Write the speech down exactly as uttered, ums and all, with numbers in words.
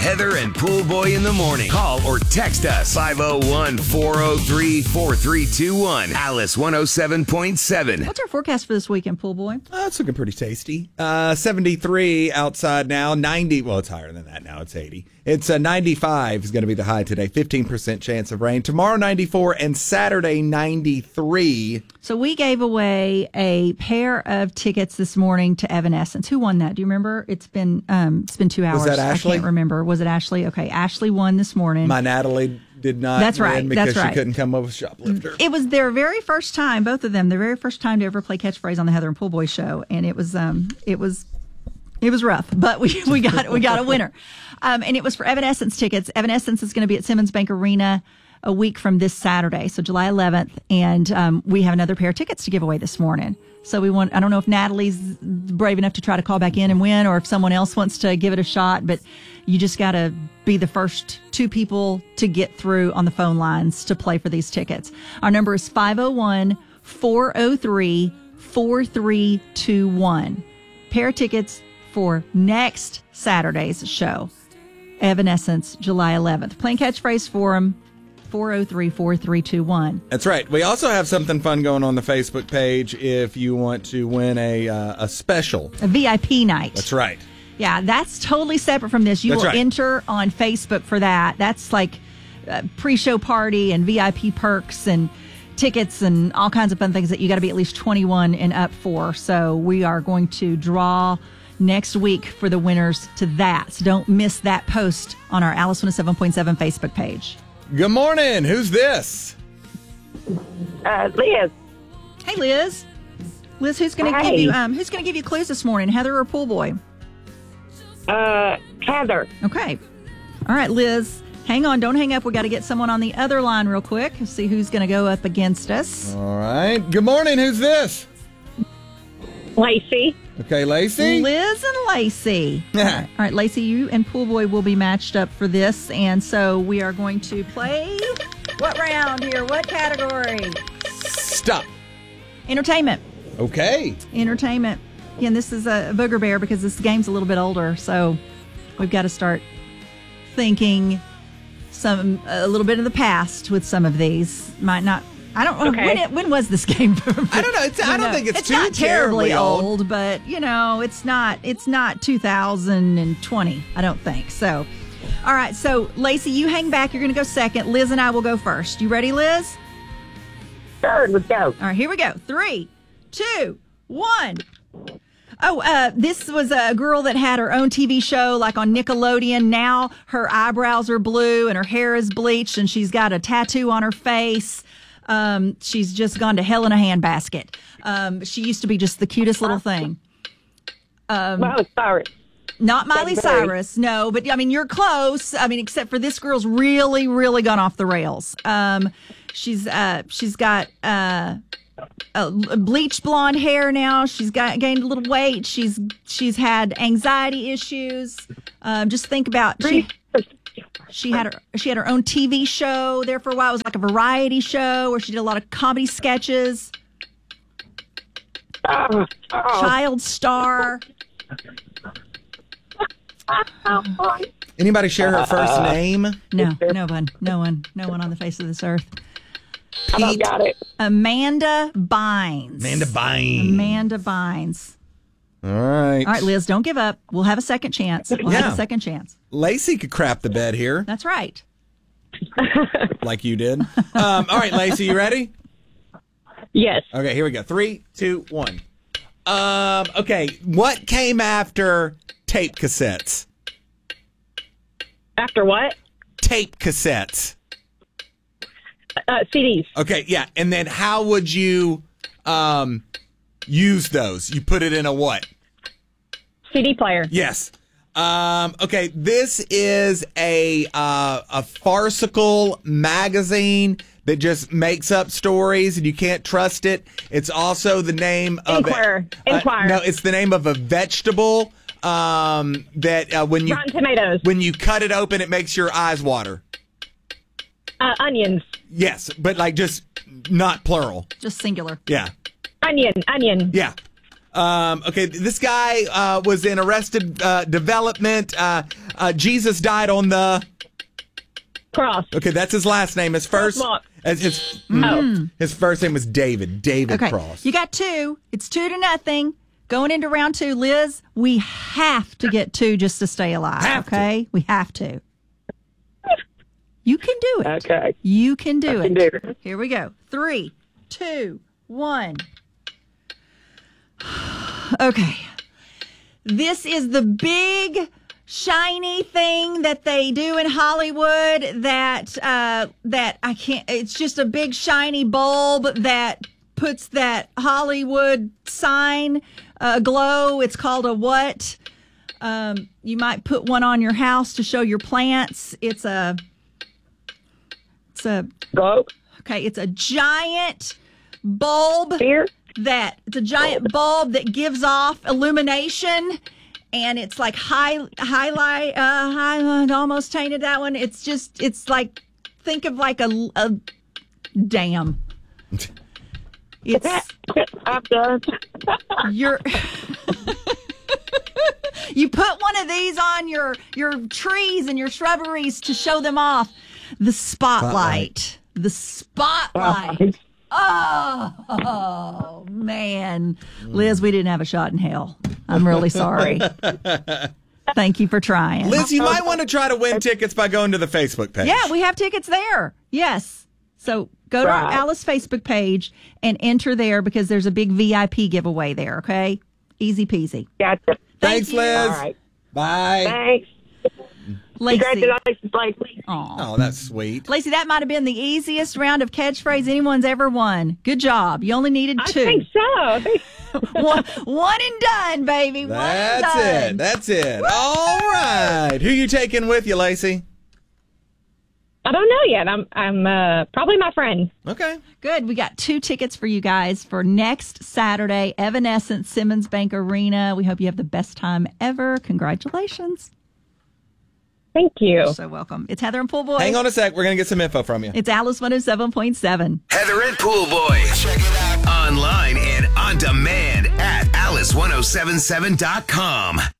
Heather and Pool Boy in the morning. Call or text us five oh one, four oh three, four three two one. Alice one oh seven point seven. What's our forecast for this weekend, Pool Boy? Oh, it's looking pretty tasty. Uh, seventy-three outside now. ninety. Well, it's higher than that now. It's eighty. It's uh, ninety-five is going to be the high today. fifteen percent chance of rain. Tomorrow, ninety-four, and Saturday, ninety-three. So we gave away a pair of tickets this morning to Evanescence. Who won that? Do you remember? It's been um, it's been two hours. Was that Ashley? I can't remember. Was it Ashley? Okay, Ashley won this morning. My Natalie did not That's win right. because That's right. she couldn't come up with Shoplifter. It was their very first time, both of them, their very first time to ever play catchphrase on the Heather and Pool Boy show, and it was um it was it was rough, but we we got we got a winner, um, and it was for Evanescence tickets. Evanescence is going to be at Simmons Bank Arena a week from this Saturday, so July eleventh, and um, we have another pair of tickets to give away this morning. So we want, I don't know if Natalie's brave enough to try to call back in and win, or if someone else wants to give it a shot, but you just got to be the first two people to get through on the phone lines to play for these tickets. Our number is five oh one, four oh three, four three two one. Pair of tickets for next Saturday's show, Evanescence, July eleventh. Playing catchphrase for them. four oh three, four three two one. That's right. We also have something fun going on the Facebook page if you want to win a uh, a special. A V I P night. That's right. Yeah, that's totally separate from this. You That's will right. enter on Facebook for that. That's like a pre-show party and V I P perks and tickets and all kinds of fun things that you got to be at least twenty-one and up for. So we are going to draw next week for the winners to that. So don't miss that post on our Alice one oh seven point seven Facebook page. Good morning. Who's this? Uh, Liz. Hey, Liz. Liz, who's going to Hey. give you um who's going to give you clues this morning? Heather or Pool Boy? Uh, Heather. Okay. All right, Liz. Hang on. Don't hang up. We got to get someone on the other line real quick. See who's going to go up against us. All right. Good morning. Who's this? Lacey. Okay, Lacey. Liz and Lacey. All right. All right, Lacey, you and Pool Boy will be matched up for this. And so we are going to play what round here? What category? Stop. Entertainment. Okay. Entertainment. Again, this is a booger bear because this game's a little bit older. So we've got to start thinking some a little bit of the past with some of these. Might not. I don't know. Okay. When, it, when was this game? I don't know. It's, I don't think it's, it's too not terribly, terribly old, old. but you know, it's not. It's not two thousand twenty. I don't think so. All right. So, Lacey, you hang back. You're going to go second. Liz and I will go first. You ready, Liz? Third, let's go. All right. Here we go. Three, two, one. Oh, uh, this was a girl that had her own T V show, like on Nickelodeon. Now her eyebrows are blue and her hair is bleached, and she's got a tattoo on her face. Um, she's just gone to hell in a handbasket. Um, she used to be just the cutest little thing. Um, Miley Cyrus. Not Miley Katy Perry. Cyrus, no, but I mean, you're close. I mean, except for this girl's really, really gone off the rails. Um, she's, uh, she's got, uh, uh, bleached blonde hair now. She's got gained a little weight. She's, she's had anxiety issues. Um, just think about, she, She had her she had her own T V show there for a while. It was like a variety show where she did a lot of comedy sketches. Oh, oh. Child star. Anybody share her first name? No, no one, no one, no one on the face of this earth. I don't got it. Amanda Bynes. Amanda Bynes. Amanda Bynes. All right. All right, Liz, don't give up. We'll have a second chance. We'll Yeah. have a second chance. Lacey could crap the bed here, That's right. like you did. Um, all right, Lacey, you ready? Yes. Okay, here we go. Three, two, one. Um, okay, what came after tape cassettes? After what? Tape cassettes. Uh, C Ds. Okay, yeah. And then how would you um, use those? You put it in a what? C D player. Yes. Um, okay, this is a uh, a farcical magazine that just makes up stories and you can't trust it. It's also the name of Inquirer. A, uh, Inquirer. no, it's the name of a vegetable um, that uh, when you Rotten tomatoes. when you cut it open, it makes your eyes water. Uh, onions. Yes, but like just not plural. Just singular. Yeah. Onion. Onion. Yeah. Um, okay, this guy uh, was in Arrested uh, Development. Uh, Uh, Jesus died on the... Cross. Okay, that's his last name. His first... Crosswalk. As his, Oh. his first name was David. David Okay, Cross. you got two. It's two to nothing. Going into round two, Liz, we have to get two just to stay alive, Have to. okay? We have to. You can do it. Okay. You can do I it. can do it. Here we go. Three, two, one. Okay. This is the big shiny thing that they do in Hollywood that uh, that I can't. It's just a big shiny bulb that puts that Hollywood sign uh, glow. It's called a what? Um, you might put one on your house to show your plants. It's a. It's a. Go. Okay, it's a giant bulb Here. that it's a giant bulb that gives off illumination, and it's like high highlight uh high almost tainted that one. It's just it's like think of like a, a dam. It's I'm done. you're you put one of these on your your trees and your shrubberies to show them off. The spotlight. The spotlight. Oh, man. Liz, we didn't have a shot in hell. I'm really sorry. Thank you for trying. Liz, you might want to try to win tickets by going to the Facebook page. Yeah, we have tickets there. Yes. So go to our Right. Alice Facebook page and enter there because there's a big V I P giveaway there, okay? Easy peasy. Gotcha. Thanks, you. Liz. All right. Bye. Thanks. Lacey. Congratulations, Blakely. Aw. Oh, that's sweet. Lacey, that might have been the easiest round of catchphrase anyone's ever won. Good job. You only needed I two. think so. one, one and done, baby. One and That's done. it. That's it. All right. Who you taking with you, Lacey? I don't know yet. I'm I'm uh, probably my friend. Okay. Good. We got two tickets for you guys for next Saturday, Evanescence, Simmons Bank Arena. We hope you have the best time ever. Congratulations. Thank you. You're so welcome. It's Heather and Pool Boy. Hang on a sec. We're going to get some info from you. It's Alice one oh seven point seven. Heather and Pool Boy. Check it out online and on demand at alice ten seventy-seven dot com.